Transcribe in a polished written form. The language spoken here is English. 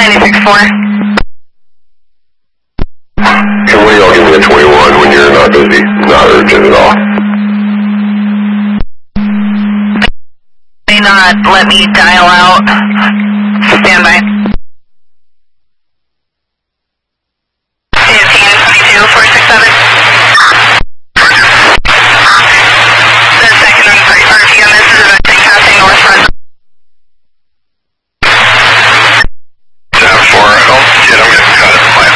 96-4. Can one of y'all give me a 21 when you're not busy? Not urgent at all. May not let me dial out.